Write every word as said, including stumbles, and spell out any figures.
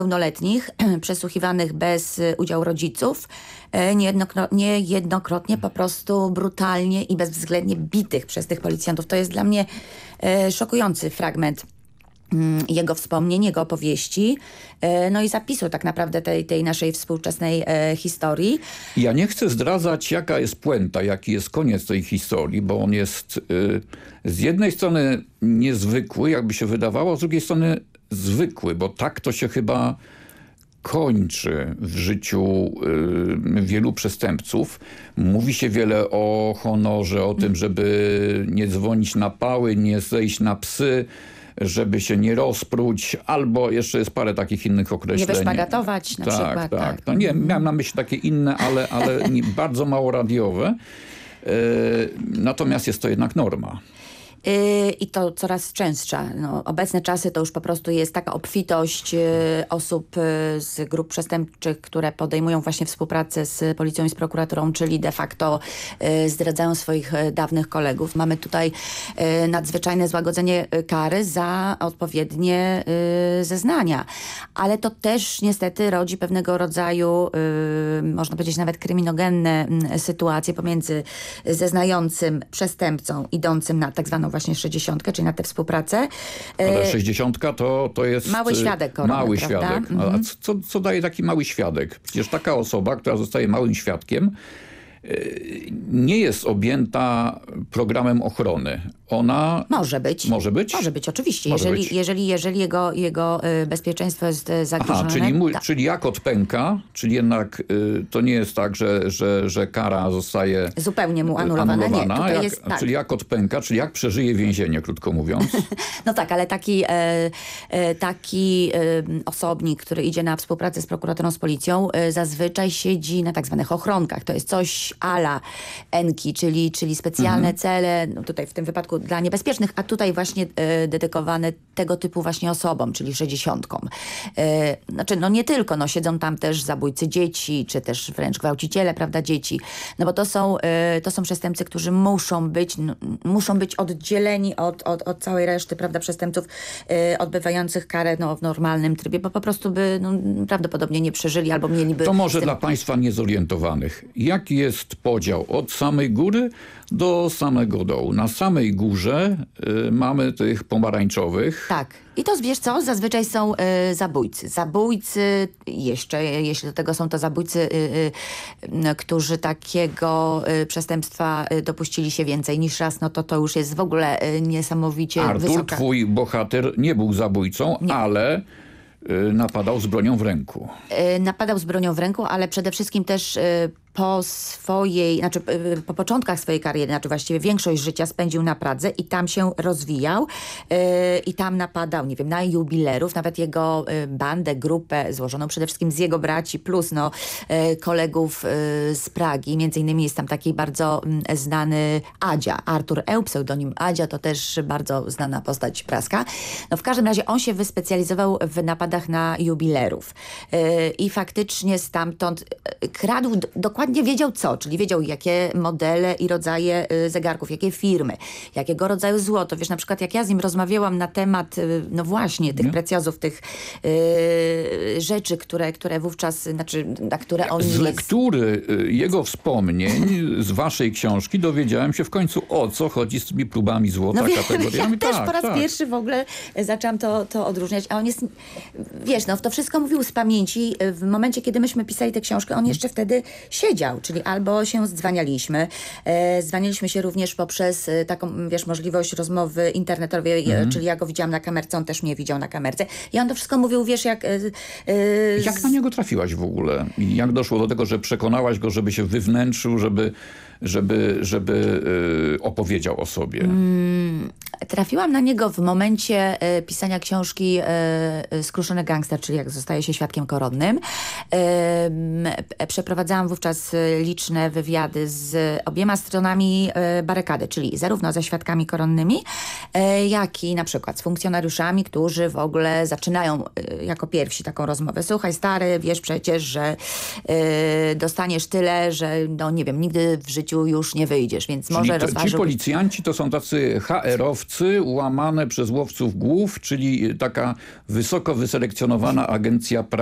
pełnoletnich przesłuchiwanych bez udziału rodziców, niejednokrotnie, niejednokrotnie po prostu brutalnie i bezwzględnie bitych przez tych policjantów. To jest dla mnie szokujący fragment jego wspomnień, jego opowieści, no i zapisu tak naprawdę tej, tej naszej współczesnej e, historii. Ja nie chcę zdradzać, jaka jest puenta, jaki jest koniec tej historii, bo on jest y, z jednej strony niezwykły, jakby się wydawało, z drugiej strony zwykły, bo tak to się chyba kończy w życiu y, wielu przestępców. Mówi się wiele o honorze, o tym, żeby nie dzwonić na pały, nie zejść na psy, żeby się nie rozpróć, albo jeszcze jest parę takich innych określeń. Nie wyszpagatować na tak, przykład. Tak, tak. No nie, miałem na myśli takie inne, ale, ale nie, bardzo mało radiowe. Yy, natomiast jest to jednak norma. I to coraz częstsza. No, obecne czasy to już po prostu jest taka obfitość osób z grup przestępczych, które podejmują właśnie współpracę z policją i z prokuraturą, czyli de facto zdradzają swoich dawnych kolegów. Mamy tutaj nadzwyczajne złagodzenie kary za odpowiednie zeznania. Ale to też niestety rodzi pewnego rodzaju, można powiedzieć nawet kryminogenne sytuacje pomiędzy zeznającym przestępcą idącym na tak zwaną właśnie sześćdziesiątkę, czyli na tę współpracę. Ale sześćdziesiątka to, to jest mały świadek koronny, mały prawda? świadek. Mhm. A co, co daje taki mały świadek? Przecież taka osoba, która zostaje małym świadkiem, nie jest objęta programem ochrony. Ona... Może być. Może być? Może być, oczywiście. Może jeżeli, być. jeżeli, jeżeli jego, jego bezpieczeństwo jest zagrożone. Aha, czyli, mój, tak. czyli jak odpęka, czyli jednak y, to nie jest tak, że, że, że kara zostaje zupełnie mu anulowana. anulowana. Nie, tutaj jak, jest, tak. Czyli jak odpęka, czyli jak przeżyje więzienie, krótko mówiąc. No tak, ale taki, e, e, taki e, osobnik, który idzie na współpracę z prokuraturą, z policją, e, zazwyczaj siedzi na tak zwanych ochronkach. To jest coś a la enki, czyli, czyli specjalne mhm. cele, no tutaj w tym wypadku dla niebezpiecznych, a tutaj właśnie e, dedykowane tego typu właśnie osobom, czyli sześćdziesiątkom. E, znaczy, no nie tylko, no siedzą tam też zabójcy dzieci, czy też wręcz gwałciciele, prawda, dzieci. No bo to są, e, to są przestępcy, którzy muszą być, no, muszą być oddzieleni od, od, od całej reszty, prawda, przestępców e, odbywających karę no, w normalnym trybie, bo po prostu by no, prawdopodobnie nie przeżyli albo mieliby... To może tym... dla państwa niezorientowanych. Jaki jest podział od samej góry do samego dołu? Na samej górze y, mamy tych pomarańczowych. Tak. I to, wiesz co, zazwyczaj są y, zabójcy. Zabójcy, jeszcze jeśli do tego są to zabójcy, y, y, którzy takiego y, przestępstwa y, dopuścili się więcej niż raz, no to to już jest w ogóle y, niesamowicie Artur, wysoka... twój bohater, nie był zabójcą, nie. ale y, napadał z bronią w ręku. Y, napadał z bronią w ręku, ale przede wszystkim też... Y, po swojej, znaczy po początkach swojej kariery, znaczy właściwie większość życia spędził na Pradze i tam się rozwijał yy, i tam napadał, nie wiem, na jubilerów, nawet jego yy, bandę, grupę złożoną przede wszystkim z jego braci plus no, yy, kolegów yy, z Pragi. Między innymi jest tam taki bardzo yy, znany Adzia, Artur Eł, pseudonim Adzia, to też bardzo znana postać praska. No w każdym razie on się wyspecjalizował w napadach na jubilerów yy, i faktycznie stamtąd yy, kradł dokładnie Dokładnie wiedział co, czyli wiedział jakie modele i rodzaje y, zegarków, jakie firmy, jakiego rodzaju złoto. Wiesz, na przykład jak ja z nim rozmawiałam na temat, y, no właśnie, tych nie? precjozów, tych y, rzeczy, które, które wówczas, znaczy, na które on... Z lektury y, jego wspomnień z waszej książki dowiedziałem się w końcu, o co chodzi z tymi próbami złota, no, kategoriami. Ja też tak, po raz tak. pierwszy w ogóle zaczęłam to, to odróżniać, a on jest, wiesz, no to wszystko mówił z pamięci. W momencie, kiedy myśmy pisali tę książkę, on jeszcze wtedy siedział. Czyli albo się zdzwanialiśmy, e, dzwoniliśmy się również poprzez e, taką, wiesz, możliwość rozmowy internetowej, mm. e, czyli ja go widziałam na kamerce, on też mnie widział na kamerce i on to wszystko mówił, wiesz, jak... E, e, jak na niego trafiłaś w ogóle? I jak doszło do tego, że przekonałaś go, żeby się wywnętrzył, żeby, żeby, żeby e, opowiedział o sobie? Mm, trafiłam na niego w momencie e, pisania książki e, Skruszony gangster, czyli jak zostaje się świadkiem koronnym. E, przeprowadzałam wówczas liczne wywiady z obiema stronami barykady, czyli zarówno ze świadkami koronnymi, jak i na przykład z funkcjonariuszami, którzy w ogóle zaczynają jako pierwsi taką rozmowę. Słuchaj stary, wiesz przecież, że y, dostaniesz tyle, że no nie wiem, nigdy w życiu już nie wyjdziesz, więc czyli może to, rozważyłbyś... Ci policjanci to są tacy ha erowcy, łowcy łamane przez łowców głów, czyli taka wysoko wyselekcjonowana agencja pracy.